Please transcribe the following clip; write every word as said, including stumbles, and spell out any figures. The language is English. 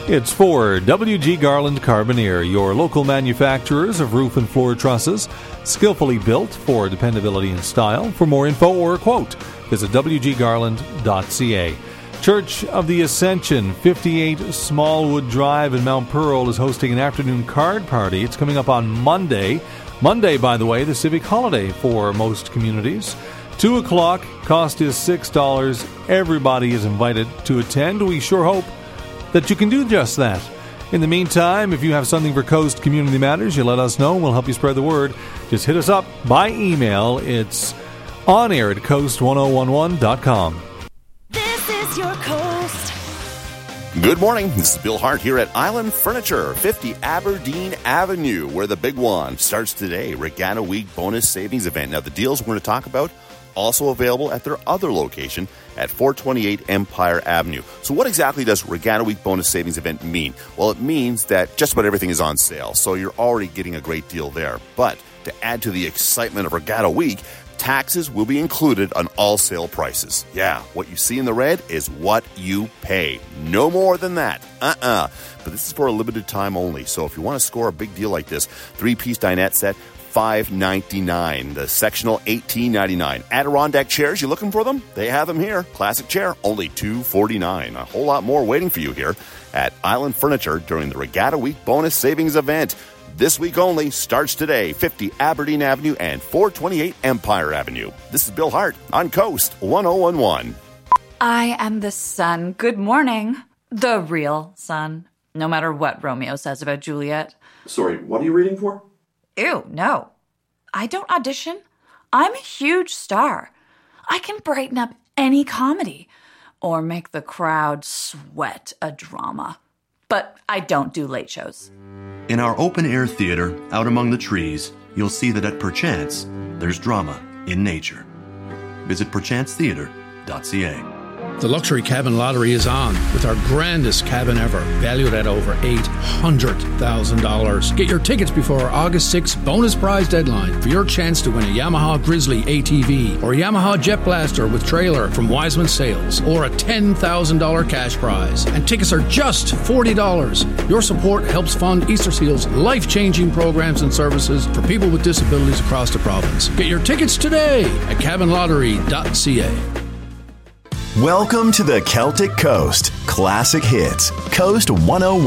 It's for W G Garland Carboneer, your local manufacturers of roof and floor trusses, skillfully built for dependability and style. For more info or a quote, visit w g garland dot c a. Church of the Ascension, fifty-eight Smallwood Drive in Mount Pearl, is hosting an afternoon card party. It's coming up on Monday. Monday, by the way, the civic holiday for most communities. Two o'clock, cost is six dollars. Everybody is invited to attend. We sure hope that you can do just that. In the meantime, if you have something for Coast Community Matters, you let us know and we'll help you spread the word. Just hit us up by email. It's on air at coast ten eleven dot com. This is your Coast. Good morning. This is Bill Hart here at Island Furniture, fifty Aberdeen Avenue, where the big one starts today. Regatta Week bonus savings event. Now, the deals we're going to talk about also available at their other location at four twenty-eight Empire Avenue. So what exactly does Regatta Week bonus savings event mean? Well, it means that just about everything is on sale, so you're already getting a great deal there. But to add to the excitement of Regatta Week, taxes will be included on all sale prices. Yeah, what you see in the red is what you pay. No more than that. Uh-uh. But this is for a limited time only, so if you want to score a big deal like this, three-piece dinette set, five ninety-nine. The sectional, eighteen ninety-nine. Adirondack chairs, you looking for them? They have them here. Classic chair, only two forty-nine. A whole lot more waiting for you here at Island Furniture during the Regatta Week bonus savings event. This week only, starts today, fifty Aberdeen Avenue and four twenty-eight Empire Avenue. This is Bill Hart on Coast ten eleven. I am the sun. Good morning. The real sun. No matter what Romeo says about Juliet. Sorry, what are you reading for? Ew, no. I don't audition. I'm a huge star. I can brighten up any comedy or make the crowd sweat a drama. But I don't do late shows. In our open-air theater, out among the trees, you'll see that at Perchance, there's drama in nature. Visit perchance theater dot c a. The Luxury Cabin Lottery is on with our grandest cabin ever, valued at over eight hundred thousand dollars. Get your tickets before our August sixth bonus prize deadline for your chance to win a Yamaha Grizzly A T V or a Yamaha Jet Blaster with trailer from Wiseman Sales or a ten thousand dollars cash prize. And tickets are just forty dollars. Your support helps fund Easter Seal's life-changing programs and services for people with disabilities across the province. Get your tickets today at cabin lottery dot c a. Welcome to the Celtic Coast. Classic hits. Coast ten eleven.